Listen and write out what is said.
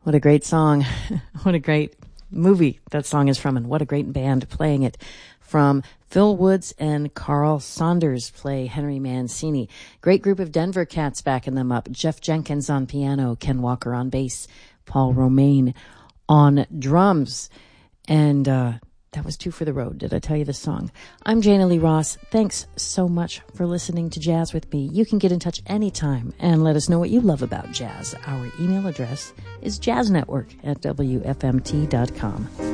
What a great song. What a great movie that song is from, and what a great band playing it. From Phil Woods and Carl Saunders play Henry Mancini. Great group of Denver cats backing them up. Jeff Jenkins on piano, Ken Walker on bass, Paul Romaine on drums. And that was Two for the Road. Did I tell you the song? I'm Jana Lee Ross. Thanks so much for listening to Jazz with me. You can get in touch anytime and let us know what you love about jazz. Our email address is jazznetwork@wfmt.com.